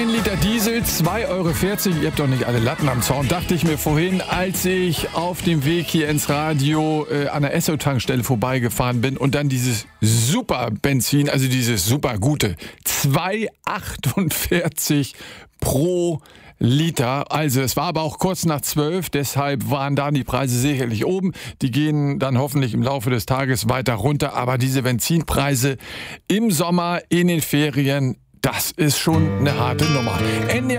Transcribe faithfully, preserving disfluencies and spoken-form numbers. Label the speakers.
Speaker 1: Ein Liter Diesel, zwei Euro vierzig. Ihr habt doch nicht alle Latten am Zaun, dachte ich mir vorhin, als ich auf dem Weg hier ins Radio äh, an der Esso-Tankstelle vorbeigefahren bin und dann dieses super Benzin, also dieses super gute, zwei Euro achtundvierzig pro Liter. Also es war aber auch kurz nach zwölf, deshalb waren da die Preise sicherlich oben. Die gehen dann hoffentlich im Laufe des Tages weiter runter. Aber diese Benzinpreise im Sommer, in den Ferien, das ist schon eine harte Nummer. Ende